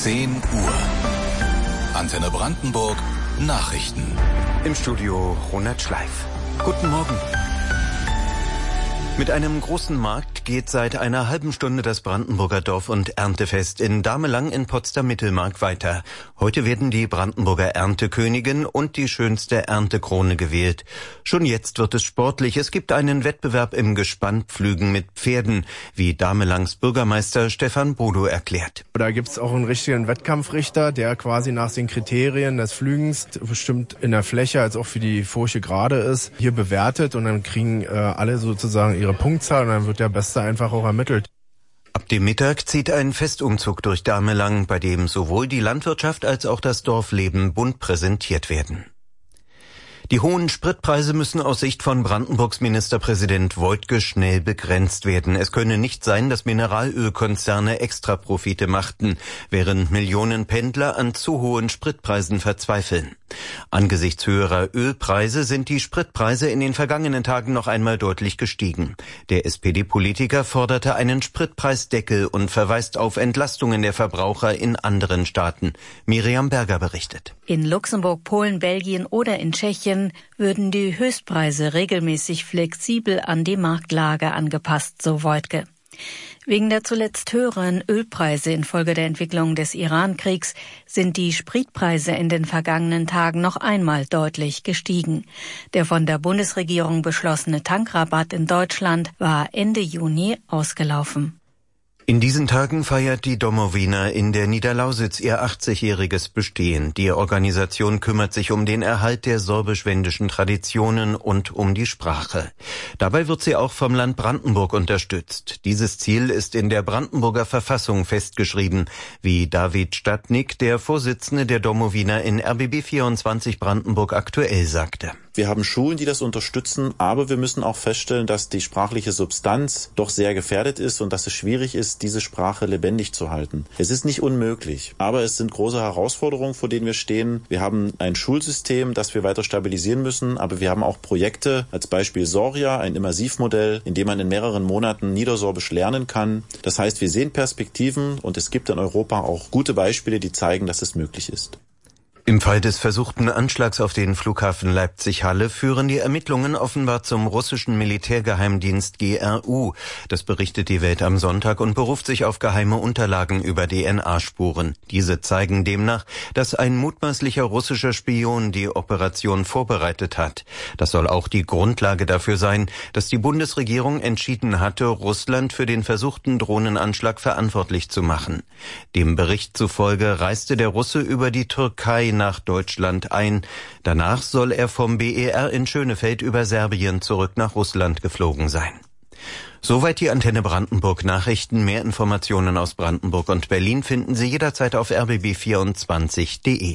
10 Uhr. Antenne Brandenburg Nachrichten. Im Studio Ronald Schleif. Guten Morgen. Mit einem großen Markt geht seit einer halben Stunde das Brandenburger Dorf- und Erntefest in Damelang in Potsdam-Mittelmark weiter. Heute werden die Brandenburger Erntekönigin und die schönste Erntekrone gewählt. Schon jetzt wird es sportlich. Es gibt einen Wettbewerb im Gespannpflügen mit Pferden, wie Damelangs Bürgermeister Stefan Bodo erklärt. Da gibt's auch einen richtigen Wettkampfrichter, der quasi nach den Kriterien des Pflügens bestimmt in der Fläche, als auch für die Furche gerade ist, hier bewertet, und dann kriegen alle sozusagen ihre Punktzahl und dann wird der Beste einfach auch ermittelt. Ab dem Mittag zieht ein Festumzug durch Damelang, bei dem sowohl die Landwirtschaft als auch das Dorfleben bunt präsentiert werden. Die hohen Spritpreise müssen aus Sicht von Brandenburgs Ministerpräsident Woidke schnell begrenzt werden. Es könne nicht sein, dass Mineralölkonzerne Extraprofite machten, während Millionen Pendler an zu hohen Spritpreisen verzweifeln. Angesichts höherer Ölpreise sind die Spritpreise in den vergangenen Tagen noch einmal deutlich gestiegen. Der SPD-Politiker forderte einen Spritpreisdeckel und verweist auf Entlastungen der Verbraucher in anderen Staaten. Miriam Berger berichtet. In Luxemburg, Polen, Belgien oder in Tschechien würden die Höchstpreise regelmäßig flexibel an die Marktlage angepasst, so Woidke. Wegen der zuletzt höheren Ölpreise infolge der Entwicklung des Iran-Kriegs sind die Spritpreise in den vergangenen Tagen noch einmal deutlich gestiegen. Der von der Bundesregierung beschlossene Tankrabatt in Deutschland war Ende Juni ausgelaufen. In diesen Tagen feiert die Domowina in der Niederlausitz ihr 80-jähriges Bestehen. Die Organisation kümmert sich um den Erhalt der sorbisch-wendischen Traditionen und um die Sprache. Dabei wird sie auch vom Land Brandenburg unterstützt. Dieses Ziel ist in der Brandenburger Verfassung festgeschrieben, wie David Stadnik, der Vorsitzende der Domowina in RBB 24 Brandenburg aktuell sagte. Wir haben Schulen, die das unterstützen, aber wir müssen auch feststellen, dass die sprachliche Substanz doch sehr gefährdet ist und dass es schwierig ist, diese Sprache lebendig zu halten. Es ist nicht unmöglich, aber es sind große Herausforderungen, vor denen wir stehen. Wir haben ein Schulsystem, das wir weiter stabilisieren müssen, aber wir haben auch Projekte, als Beispiel Soria, ein Immersivmodell, in dem man in mehreren Monaten Niedersorbisch lernen kann. Das heißt, wir sehen Perspektiven und es gibt in Europa auch gute Beispiele, die zeigen, dass es möglich ist. Im Fall des versuchten Anschlags auf den Flughafen Leipzig-Halle führen die Ermittlungen offenbar zum russischen Militärgeheimdienst GRU. Das berichtet die Welt am Sonntag und beruft sich auf geheime Unterlagen über DNA-Spuren. Diese zeigen demnach, dass ein mutmaßlicher russischer Spion die Operation vorbereitet hat. Das soll auch die Grundlage dafür sein, dass die Bundesregierung entschieden hatte, Russland für den versuchten Drohnenanschlag verantwortlich zu machen. Dem Bericht zufolge reiste der Russe über die Türkei nach Deutschland ein. Danach soll er vom BER in Schönefeld über Serbien zurück nach Russland geflogen sein. Soweit die Antenne Brandenburg Nachrichten. Mehr Informationen aus Brandenburg und Berlin finden Sie jederzeit auf rbb24.de.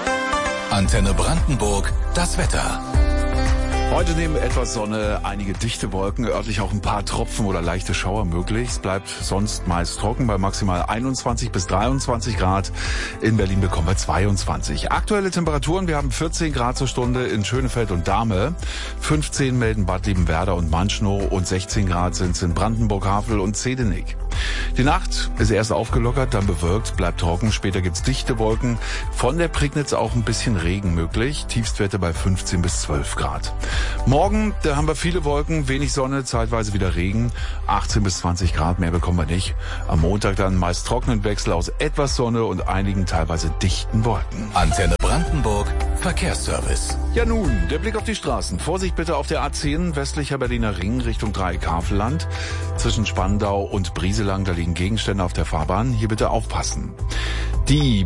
Antenne Brandenburg, das Wetter. Heute neben etwas Sonne einige dichte Wolken, örtlich auch ein paar Tropfen oder leichte Schauer möglich. Es bleibt sonst meist trocken bei maximal 21 bis 23 Grad. In Berlin bekommen wir 22. Aktuelle Temperaturen, wir haben 14 Grad zur Stunde in Schönefeld und Dahme. 15 melden Bad Liebenwerda und Manschnow und 16 Grad sind es in Brandenburg, Havel und Zedenik. Die Nacht ist erst aufgelockert, dann bewölkt, bleibt trocken. Später gibt's dichte Wolken. Von der Prignitz auch ein bisschen Regen möglich. Tiefstwerte bei 15 bis 12 Grad. Morgen, da haben wir viele Wolken, wenig Sonne, zeitweise wieder Regen. 18 bis 20 Grad, mehr bekommen wir nicht. Am Montag dann meist trockenen Wechsel aus etwas Sonne und einigen teilweise dichten Wolken. Antenne Brandenburg, Verkehrsservice. Ja nun, der Blick auf die Straßen. Vorsicht bitte auf der A10, westlicher Berliner Ring, Richtung Dreieck-Havelland. Zwischen Spandau und Brieselang, da liegen Gegenstände auf der Fahrbahn. Hier bitte aufpassen. Die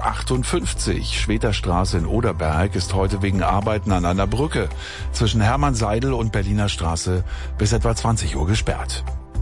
B158, Schweterstraße in Oderberg, ist heute wegen Arbeiten an einer Brücke zwischen Hermann-Seidel und Berliner Straße bis etwa 20 Uhr gesperrt.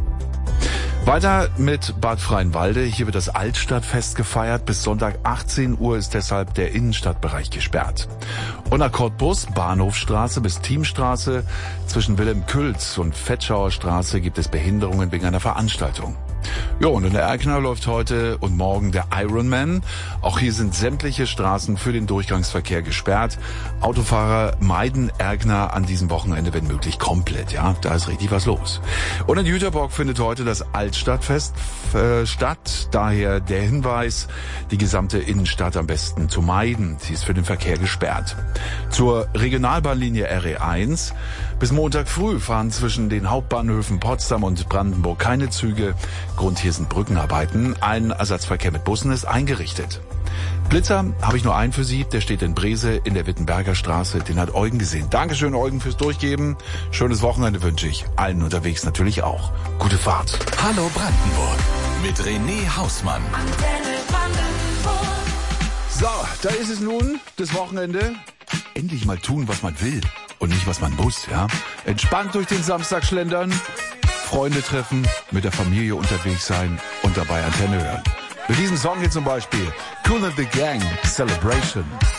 Weiter mit Bad Freienwalde. Hier wird das Altstadtfest gefeiert. Bis Sonntag 18 Uhr ist deshalb der Innenstadtbereich gesperrt. Und nach Cottbus, Bahnhofstraße bis Thiemstraße, zwischen Wilhelm Külz und Fetschauer Straße gibt es Behinderungen wegen einer Veranstaltung. Ja, und in der Erkner läuft heute und morgen der Ironman. Auch hier sind sämtliche Straßen für den Durchgangsverkehr gesperrt. Autofahrer meiden Erkner an diesem Wochenende, wenn möglich, komplett. Ja, da ist richtig was los. Und in Jüterbock findet heute das Altstadtfest statt. Daher der Hinweis, die gesamte Innenstadt am besten zu meiden. Sie ist für den Verkehr gesperrt. Zur Regionalbahnlinie RE1. Bis Montag früh fahren zwischen den Hauptbahnhöfen Potsdam und Brandenburg keine Züge. Grund hier sind Brückenarbeiten. Ein Ersatzverkehr mit Bussen ist eingerichtet. Blitzer habe ich nur einen für Sie. Der steht in Brese in der Wittenberger Straße. Den hat Eugen gesehen. Dankeschön, Eugen, fürs Durchgeben. Schönes Wochenende wünsche ich. Allen unterwegs natürlich auch. Gute Fahrt. Hallo Brandenburg mit René Hausmann. So, da ist es nun, das Wochenende. Endlich mal tun, was man will und nicht, was man muss, ja. Entspannt durch den Samstag schlendern, Freunde treffen, mit der Familie unterwegs sein und dabei Antenne hören. Mit diesem Song hier zum Beispiel Kool and the Gang, Celebration.